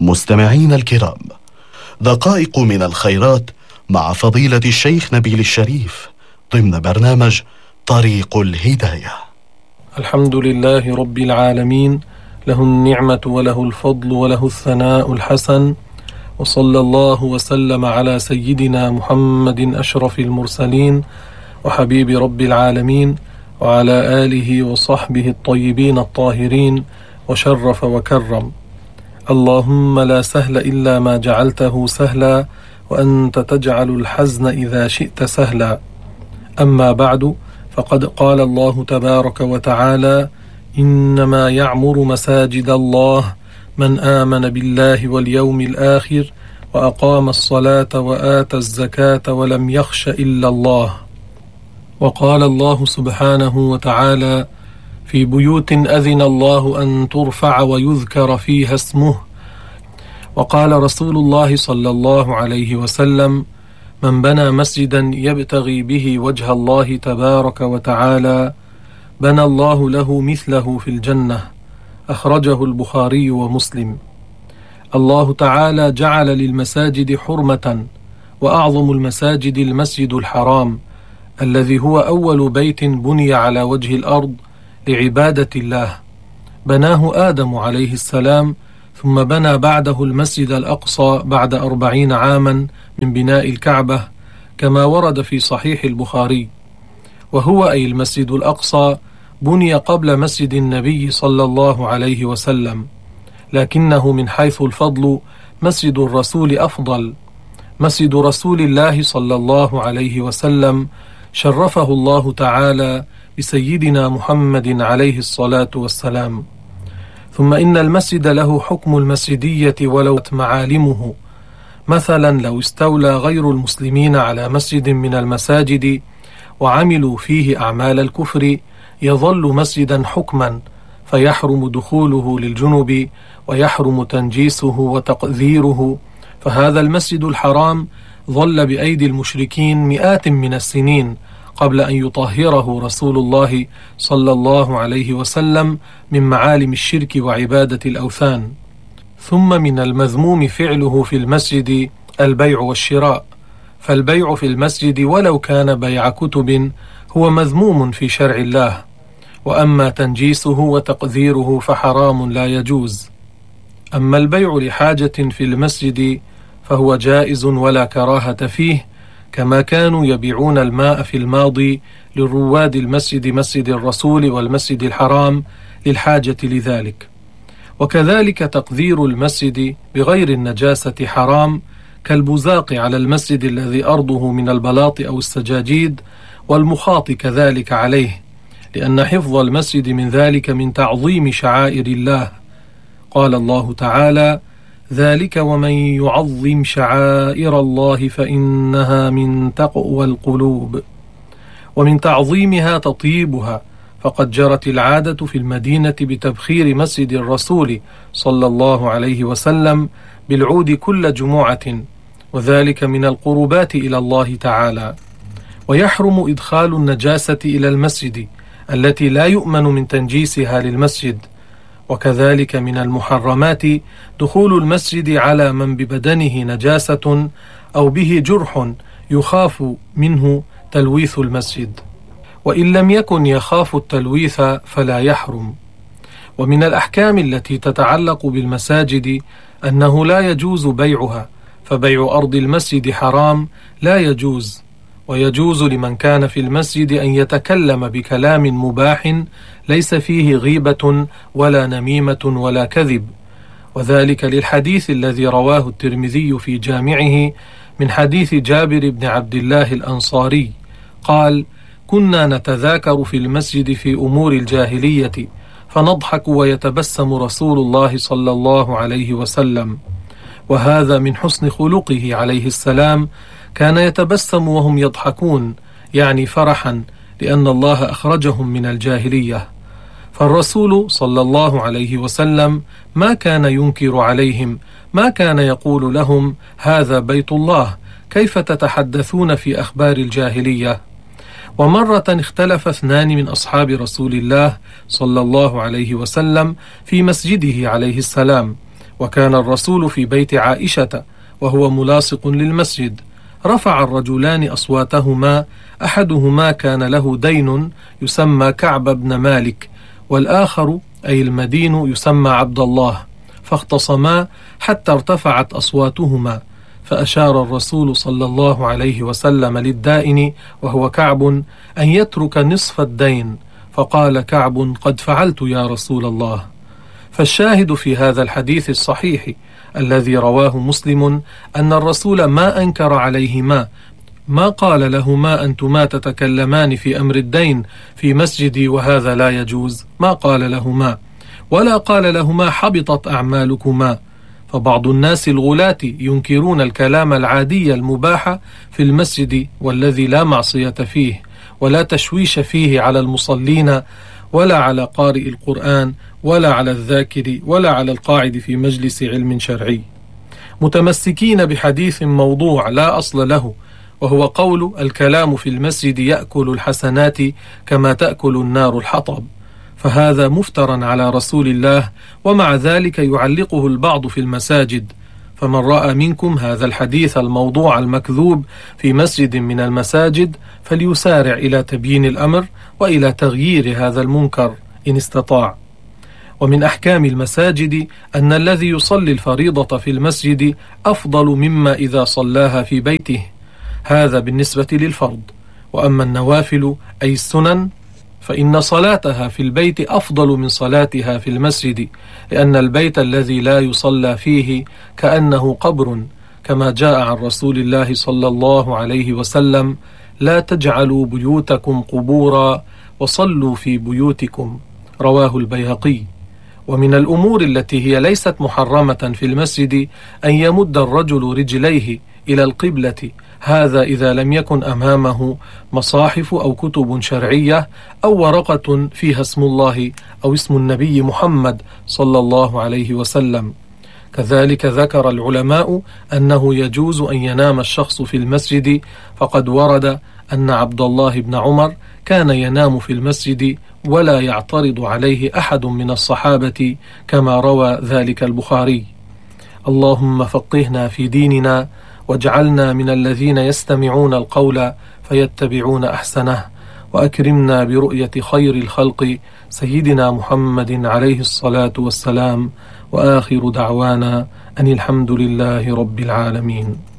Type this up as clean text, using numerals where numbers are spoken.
مستمعين الكرام، دقائق من الخيرات مع فضيلة الشيخ نبيل الشريف ضمن برنامج طريق الهداية. الحمد لله رب العالمين، له النعمة وله الفضل وله الثناء الحسن، وصلى الله وسلم على سيدنا محمد أشرف المرسلين وحبيب رب العالمين وعلى آله وصحبه الطيبين الطاهرين، وشرف وكرم. اللهم لا سهل إلا ما جعلته سهلا، وأنت تجعل الحزن إذا شئت سهلا. أما بعد، فقد قال الله تبارك وتعالى: إنما يعمر مساجد الله من آمن بالله واليوم الآخر وأقام الصلاة وآتى الزكاة ولم يخش إلا الله. وقال الله سبحانه وتعالى: في بيوت أذن الله أن ترفع ويذكر فيها اسمه. وقال رسول الله صلى الله عليه وسلم: من بنى مسجدا يبتغي به وجه الله تبارك وتعالى بنى الله له مثله في الجنة. أخرجه البخاري ومسلم. الله تعالى جعل للمساجد حرمة، وأعظم المساجد المسجد الحرام، الذي هو أول بيت بني على وجه الأرض لعبادة الله. بناه آدم عليه السلام، ثم بنى بعده المسجد الأقصى بعد 40 عاما من بناء الكعبة، كما ورد في صحيح البخاري. وهو أي المسجد الأقصى بني قبل مسجد النبي صلى الله عليه وسلم، لكنه من حيث الفضل مسجد الرسول أفضل. مسجد رسول الله صلى الله عليه وسلم شرفه الله تعالى بسيدنا محمد عليه الصلاة والسلام. ثم إن المسجد له حكم المسجدية ولو معالمه. مثلا لو استولى غير المسلمين على مسجد من المساجد وعملوا فيه أعمال الكفر، يظل مسجدا حكما، فيحرم دخوله للجنب، ويحرم تنجيسه وتقذيره. فهذا المسجد الحرام ظل بأيدي المشركين مئات من السنين قبل أن يطهره رسول الله صلى الله عليه وسلم من معالم الشرك وعبادة الأوثان. ثم من المذموم فعله في المسجد البيع والشراء، فالبيع في المسجد ولو كان بيع كتب هو مذموم في شرع الله، وأما تنجيسه وتقذيره فحرام لا يجوز. أما البيع لحاجة في المسجد فهو جائز ولا كراهة فيه، كما كانوا يبيعون الماء في الماضي للرواد المسجد مسجد الرسول والمسجد الحرام للحاجة لذلك. وكذلك تقذير المسجد بغير النجاسة حرام، كالبزاق على المسجد الذي أرضه من البلاط أو السجاجيد، والمخاط كذلك عليه، لأن حفظ المسجد من ذلك من تعظيم شعائر الله. قال الله تعالى: ذلك ومن يعظم شعائر الله فإنها من تقوى القلوب. ومن تعظيمها تطيبها، فقد جرت العادة في المدينة بتبخير مسجد الرسول صلى الله عليه وسلم بالعود كل جمعة، وذلك من القربات إلى الله تعالى. ويحرم إدخال النجاسة إلى المسجد التي لا يؤمن من تنجيسها للمسجد. وكذلك من المحرمات دخول المسجد على من ببدنه نجاسة أو به جرح يخاف منه تلويث المسجد، وإن لم يكن يخاف التلويث فلا يحرم. ومن الأحكام التي تتعلق بالمساجد أنه لا يجوز بيعها، فبيع أرض المسجد حرام لا يجوز. ويجوز لمن كان في المسجد أن يتكلم بكلام مباح ليس فيه غيبة ولا نميمة ولا كذب، وذلك للحديث الذي رواه الترمذي في جامعه من حديث جابر بن عبد الله الأنصاري قال: كنا نتذاكر في المسجد في أمور الجاهلية، فنضحك ويتبسم رسول الله صلى الله عليه وسلم. وهذا من حسن خلقه عليه السلام، كان يتبسم وهم يضحكون، يعني فرحا لأن الله أخرجهم من الجاهلية. فالرسول صلى الله عليه وسلم ما كان ينكر عليهم، ما كان يقول لهم: هذا بيت الله، كيف تتحدثون في أخبار الجاهلية؟ ومرة اختلف 2 من أصحاب رسول الله صلى الله عليه وسلم في مسجده عليه السلام، وكان الرسول في بيت عائشة وهو ملاصق للمسجد. رفع الرجلان أصواتهما، أحدهما كان له دين يسمى كعب بن مالك، والآخر أي المدين يسمى عبد الله، فاختصما حتى ارتفعت أصواتهما، فأشار الرسول صلى الله عليه وسلم للدائن وهو كعب أن يترك نصف الدين، فقال كعب: قد فعلت يا رسول الله. فالشاهد في هذا الحديث الصحيح الذي رواه مسلم أن الرسول ما أنكر عليهما، ما قال لهما أنتما تتكلمان في أمر الدين في مسجدي وهذا لا يجوز، ما قال لهما، ولا قال لهما حبطت أعمالكما. فبعض الناس الغلاة ينكرون الكلام العادي المباح في المسجد والذي لا معصية فيه ولا تشويش فيه على المصلين ولا على قارئ القرآن ولا على الذاكر ولا على القاعد في مجلس علم شرعي، متمسكين بحديث موضوع لا أصل له، وهو قول: الكلام في المسجد يأكل الحسنات كما تأكل النار الحطب. فهذا مفترى على رسول الله، ومع ذلك يعلقه البعض في المساجد. فمن رأى منكم هذا الحديث الموضوع المكذوب في مسجد من المساجد فليسارع إلى تبيين الأمر وإلى تغيير هذا المنكر إن استطاع. ومن أحكام المساجد أن الذي يصلي الفريضة في المسجد أفضل مما إذا صلاها في بيته، هذا بالنسبة للفرض. وأما النوافل أي السنن فإن صلاتها في البيت أفضل من صلاتها في المسجد، لأن البيت الذي لا يصلى فيه كأنه قبر، كما جاء عن رسول الله صلى الله عليه وسلم: لا تجعلوا بيوتكم قبورا وصلوا في بيوتكم، رواه البيهقي. ومن الأمور التي هي ليست محرمة في المسجد أن يمد الرجل رجليه إلى القبلة، هذا إذا لم يكن أمامه مصاحف أو كتب شرعية أو ورقة فيها اسم الله أو اسم النبي محمد صلى الله عليه وسلم. كذلك ذكر العلماء أنه يجوز أن ينام الشخص في المسجد، فقد ورد أن عبد الله بن عمر كان ينام في المسجد ولا يعترض عليه أحد من الصحابة، كما روى ذلك البخاري. اللهم فقهنا في ديننا واجعلنا من الذين يستمعون القول فيتبعون أحسنه، وأكرمنا برؤية خير الخلق سيدنا محمد عليه الصلاة والسلام، وآخر دعوانا أن الحمد لله رب العالمين.